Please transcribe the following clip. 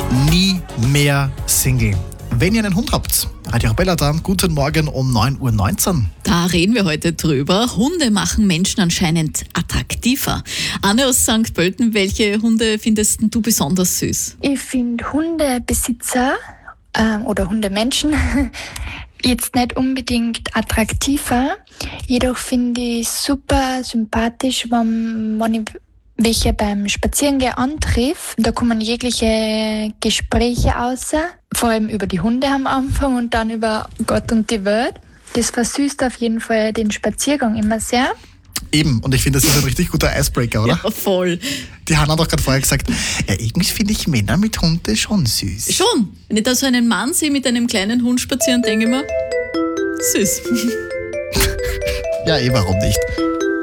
Nie mehr Single. Wenn ihr einen Hund habt, Radio Arabella da, guten Morgen um 9.19 Uhr. Da reden wir heute drüber. Hunde machen Menschen anscheinend attraktiver. Anne aus St. Pölten, welche Hunde findest du besonders süß? Ich finde Hundebesitzer oder Hundemenschen jetzt nicht unbedingt attraktiver. Jedoch finde ich super sympathisch, wenn ich welche beim Spazierengehen antrifft. Da kommen jegliche Gespräche aus, vor allem über die Hunde am Anfang und dann über Gott und die Welt. Das versüßt auf jeden Fall den Spaziergang immer sehr. Eben, und ich finde, das ist ein richtig guter Icebreaker, oder? Ja, voll. Die Hanna hat doch gerade vorher gesagt, ja, irgendwie finde ich Männer mit Hunden schon süß. Schon. Wenn ich da so einen Mann sehe mit einem kleinen Hund spazieren, denke ich mir, süß. Ja, warum nicht?